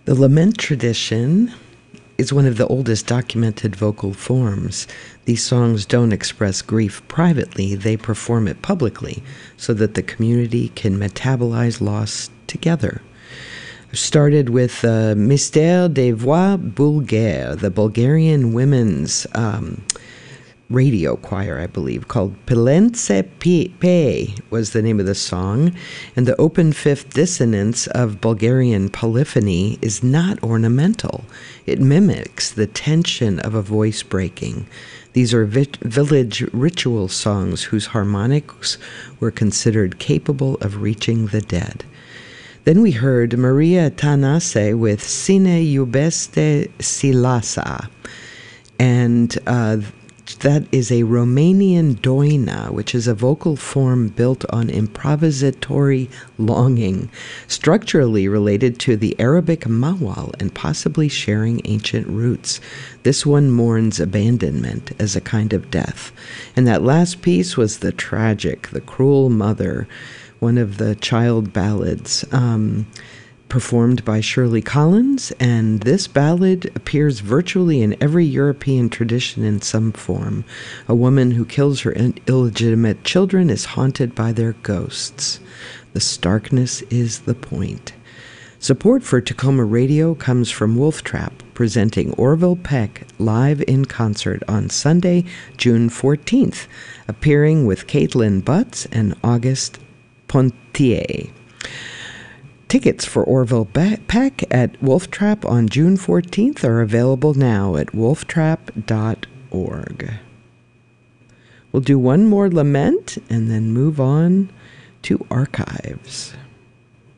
The lament tradition is one of the oldest documented vocal forms. These songs don't express grief privately, they perform it publicly so that the community can metabolize loss together. I started with Mystère des Voix Bulgares, the Bulgarian women's radio choir, I believe, called Pilence Pe was the name of the song. And the open fifth dissonance of Bulgarian polyphony is not ornamental. It mimics the tension of a voice breaking. These are village ritual songs whose harmonics were considered capable of reaching the dead. Then we heard Maria Tanase with Sine Iubeste Silasa. And that is a Romanian doina, which is a vocal form built on improvisatory longing, structurally related to the Arabic mawal and possibly sharing ancient roots. This one mourns abandonment as a kind of death. And that last piece was the tragic, the cruel mother, one of the child ballads, performed by Shirley Collins, and this ballad appears virtually in every European tradition in some form. A woman who kills her illegitimate children is haunted by their ghosts. The starkness is the point. Support for Tacoma Radio comes from Wolf Trap, presenting Orville Peck live in concert on Sunday, June 14th, appearing with Caitlin Butts and August Pontier. Tickets for Orville Peck at Wolf Trap on June 14th are available now at wolftrap.org. We'll do one more lament and then move on to archives.